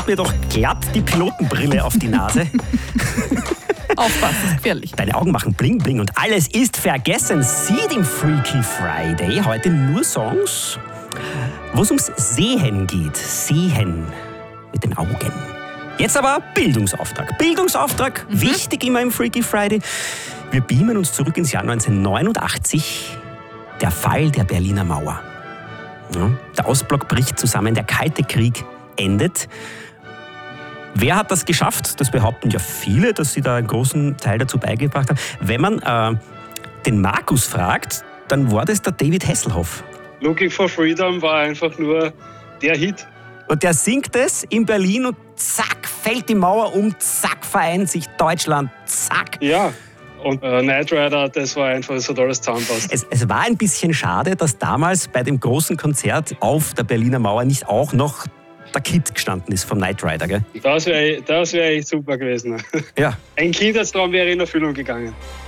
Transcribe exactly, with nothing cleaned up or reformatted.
mir doch glatt die Pilotenbrille auf die Nase. Aufpassen, gefährlich. Deine Augen machen bling bling und alles ist vergessen. Sieht im Freaky Friday heute nur Songs, wo es ums Sehen geht. Sehen mit den Augen. Jetzt aber Bildungsauftrag. Bildungsauftrag, mhm. wichtig immer im Freaky Friday. Wir beamen uns zurück ins Jahr neunzehnhundertneunundachtzig. Der Fall der Berliner Mauer. Ja, der Ostblock bricht zusammen, der Kalte Krieg endet. Wer hat das geschafft? Das behaupten ja viele, dass sie da einen großen Teil dazu beigebracht haben. Wenn man äh, den Markus fragt, dann war das der David Hasselhoff. Looking for Freedom war einfach nur der Hit. Und der singt es in Berlin und zack, fällt die Mauer um, zack, vereint sich Deutschland, zack. Ja, und äh, Knight Rider, das war einfach so tolles Zahnpasta. Es, es war ein bisschen schade, dass damals bei dem großen Konzert auf der Berliner Mauer nicht auch noch der Kid gestanden ist vom Knight Rider, gell? Das wäre das wär echt super gewesen. Ja. Ein Kindheitstraum wäre in Erfüllung gegangen.